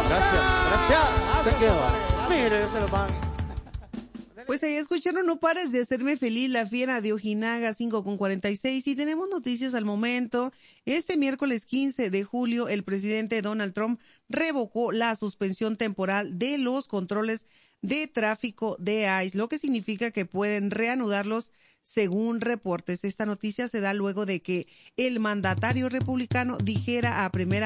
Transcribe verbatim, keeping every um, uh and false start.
Gracias, gracias. Thank you. Mire, se lo van. Pues ahí escucharon No Pares de Hacerme Feliz, La Fiera de Ojinaga, cinco con cuarenta y seis. Y tenemos noticias al momento. Este miércoles quince de julio, el presidente Donald Trump revocó la suspensión temporal de los controles de tráfico de ICE, lo que significa que pueden reanudarlos según reportes. Esta noticia se da luego de que el mandatario republicano dijera a primera